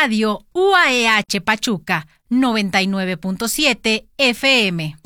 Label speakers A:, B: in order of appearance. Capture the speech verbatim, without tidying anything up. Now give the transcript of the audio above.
A: Radio U A E H Pachuca noventa y nueve punto siete F M.